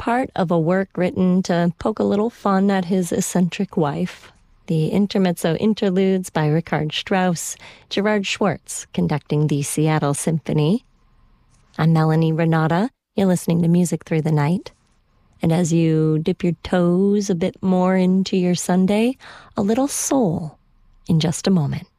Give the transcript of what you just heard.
part of a work written to poke a little fun at his eccentric wife. The Intermezzo Interludes by Richard Strauss, Gerard Schwartz conducting the Seattle Symphony. I'm Melanie Renata. You're listening to Music Through the Night. And as you dip your toes a bit more into your Sunday, a little soul in just a moment.